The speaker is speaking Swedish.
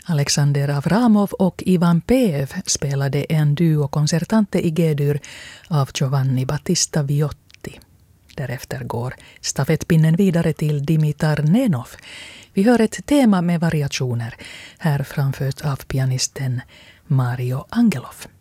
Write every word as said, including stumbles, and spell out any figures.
Alexander Avramov och Ivan Peev spelade en duo concertante i G-dur av Giovanni Battista Viotti. Därefter går stafettpinnen vidare till Dimitar Nenov. Vi hör ett tema med variationer, här framfört av pianisten Mario Angelov.